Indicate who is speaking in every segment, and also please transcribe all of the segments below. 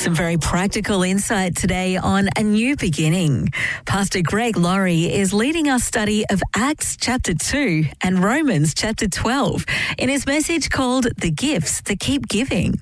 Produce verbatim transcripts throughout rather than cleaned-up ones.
Speaker 1: Some very practical insight today on A New Beginning. Pastor Greg Laurie is leading our study of Acts chapter two and Romans chapter twelve in his message called The Gifts That Keep Giving.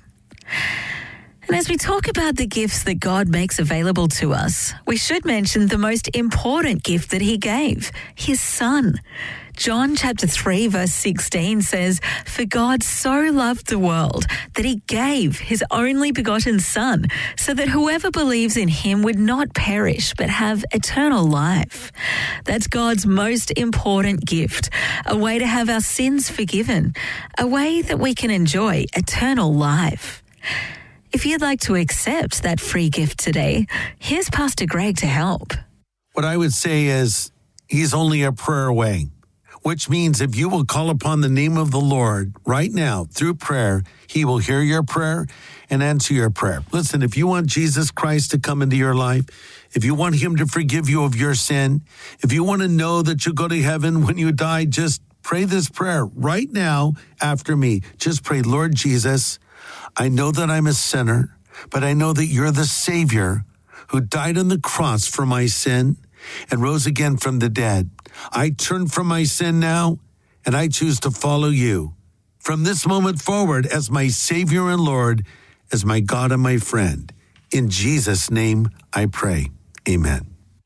Speaker 1: And as we talk about the gifts that God makes available to us, we should mention the most important gift that he gave, his Son. John chapter three verse sixteen says, "For God so loved the world that he gave his only begotten Son, so that whoever believes in him would not perish but have eternal life." That's God's most important gift, a way to have our sins forgiven, a way that we can enjoy eternal life. If you'd like to accept that free gift today, here's Pastor Greg to help.
Speaker 2: What I would say is he's only a prayer away, which means if you will call upon the name of the Lord right now through prayer, he will hear your prayer and answer your prayer. Listen, if you want Jesus Christ to come into your life, if you want him to forgive you of your sin, if you want to know that you'll go to heaven when you die, just pray this prayer right now after me. Just pray, Lord Jesus, I know that I'm a sinner, but I know that you're the Savior who died on the cross for my sin and rose again from the dead. I turn from my sin now, and I choose to follow you from this moment forward as my Savior and Lord, as my God and my friend. In Jesus' name I pray. Amen.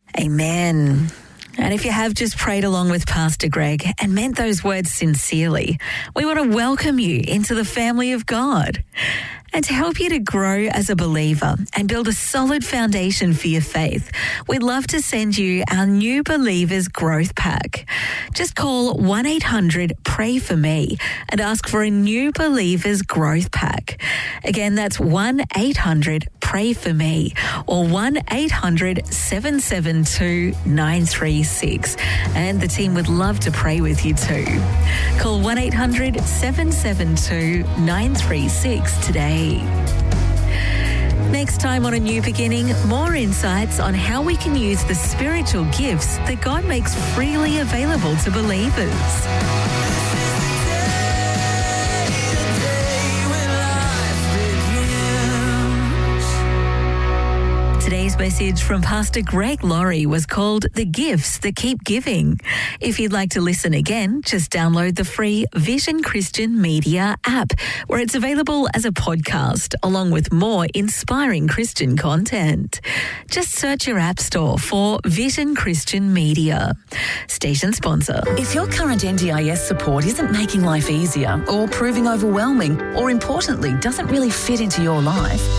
Speaker 1: Amen. And if you have just prayed along with Pastor Greg and meant those words sincerely, we want to welcome you into the family of God. And to help you to grow as a believer and build a solid foundation for your faith, we'd love to send you our New Believers Growth Pack. Just call one eight hundred pray for me and ask for a New Believers Growth Pack. Again, that's one eight hundred pray for me or one eight hundred seven seven two nine three six. And the team would love to pray with you too. Call one eight hundred seven seven two nine three six today. Next time on A New Beginning, more insights on how we can use the spiritual gifts that God makes freely available to believers. Today's message from Pastor Greg Laurie was called The Gifts That Keep Giving. If you'd like to listen again, just download the free Vision Christian Media app, where it's available as a podcast, along with more inspiring Christian content. Just search your app store for Vision Christian Media. Station sponsor.
Speaker 3: If your current N D I S support isn't making life easier or proving overwhelming, or importantly, doesn't really fit into your life,